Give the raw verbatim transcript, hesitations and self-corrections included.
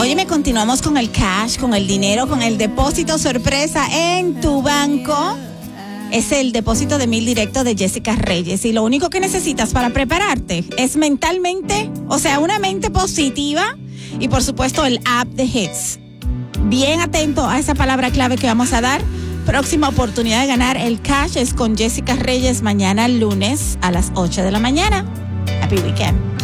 Óyeme, continuamos con el cash, con el dinero, con el depósito sorpresa en tu banco. Es el depósito de mil directo de Jessica Reyes. Y lo único que necesitas para prepararte es mentalmente, o sea, una mente positiva y por supuesto el app de Hits. Bien atento a esa palabra clave que vamos a dar. Próxima oportunidad de ganar el cash es con Jessica Reyes mañana lunes a las ocho de la mañana. Happy weekend.